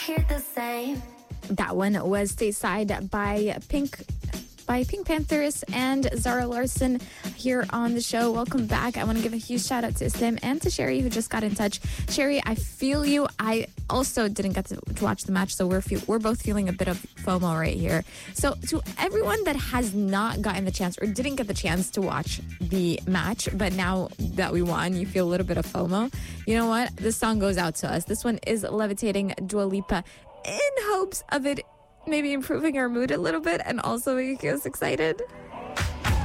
hear the same. That one was Stateside by Pink Panthers and Zara Larsson here on the show. Welcome back. I want to give a huge shout out to Islam and to Sherry who just got in touch. Sherry, I feel you. I also didn't get to watch the match, so we're both feeling a bit of FOMO right here. So to everyone that has not gotten the chance or didn't get the chance to watch the match, but now that we won, you feel a little bit of FOMO. You know what? This song goes out to us. This one is Levitating, Dua Lipa, in hopes of it maybe improving our mood a little bit and also making us excited.